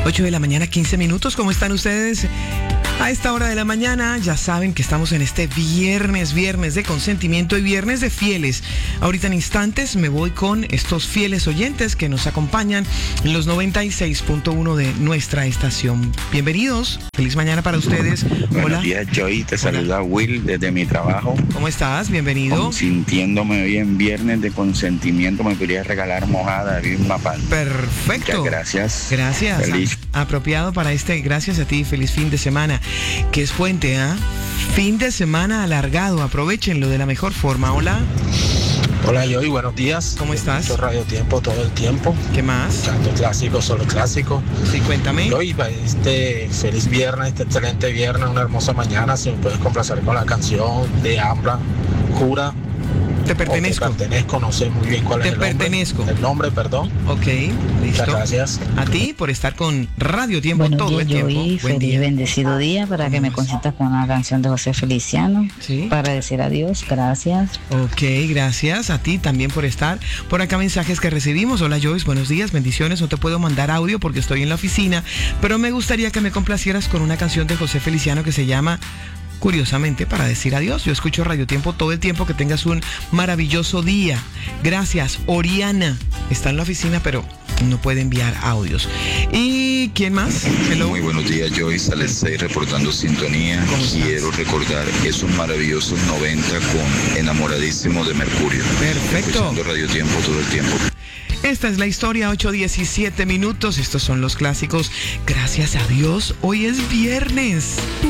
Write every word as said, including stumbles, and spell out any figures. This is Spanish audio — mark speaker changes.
Speaker 1: ocho de la mañana, quince minutos. ¿Cómo están ustedes? A esta hora de la mañana ya saben que estamos en este viernes, viernes de consentimiento y viernes de fieles. Ahorita en instantes me voy con estos fieles oyentes que nos acompañan en los noventa y seis punto uno de nuestra estación. Bienvenidos, feliz mañana para ustedes. Hola.
Speaker 2: Buenos días, Joy, te saluda Will desde mi trabajo.
Speaker 1: ¿Cómo estás? Bienvenido.
Speaker 2: Sintiéndome bien, viernes de consentimiento, me quería regalar mojada de Vilma Pan.
Speaker 1: Perfecto.
Speaker 2: Muchas gracias.
Speaker 1: Gracias.
Speaker 2: Feliz.
Speaker 1: A- apropiado para este, gracias a ti, feliz fin de semana. Que es puente, ¿ah? ¿eh? Fin de semana alargado, aprovechenlo de la mejor forma. Hola.
Speaker 3: Hola, Joy, buenos días.
Speaker 1: ¿Cómo estás?
Speaker 3: Yo Radio Tiempo todo el tiempo.
Speaker 1: ¿Qué más?
Speaker 3: Canto clásico, solo clásico.
Speaker 1: Sí, cuéntame.
Speaker 3: Joy, este feliz viernes, este excelente viernes, una hermosa mañana. Si me puedes complacer con la canción de Ambra, Jura.
Speaker 1: Te pertenezco.
Speaker 3: Te pertenezco, no sé muy bien cuál
Speaker 1: Te
Speaker 3: es el nombre.
Speaker 1: pertenezco.
Speaker 3: El nombre, perdón.
Speaker 1: Ok, listo.
Speaker 3: Muchas gracias.
Speaker 1: A ti por estar con Radio Tiempo
Speaker 4: Buenos
Speaker 1: todo
Speaker 4: días,
Speaker 1: el tiempo.
Speaker 4: Joey.
Speaker 1: Buen
Speaker 4: Feliz
Speaker 1: día.
Speaker 4: bendecido día para que me
Speaker 1: ¿Cómo
Speaker 4: consientas con una canción de José Feliciano.
Speaker 1: Sí.
Speaker 4: Para decir adiós, gracias.
Speaker 1: Ok, gracias a ti también por estar. Por acá mensajes que recibimos. Hola Joyce, buenos días, bendiciones. No te puedo mandar audio porque estoy en la oficina, pero me gustaría que me complacieras con una canción de José Feliciano que se llama Curiosamente para decir adiós. Yo escucho Radio Tiempo todo el tiempo. Que tengas un maravilloso día. Gracias. Oriana está en la oficina, pero no puede enviar audios. ¿Y quién más? Hello.
Speaker 5: Muy buenos días, Joyce. Alexei reportando sintonía. Quiero recordar esos maravillosos noventa con Enamoradísimo de Mercurio.
Speaker 1: Perfecto.
Speaker 5: Escuchando Radio Tiempo todo el tiempo.
Speaker 1: Esta es la historia, ocho diecisiete minutos. Estos son los clásicos. Gracias a Dios, hoy es viernes.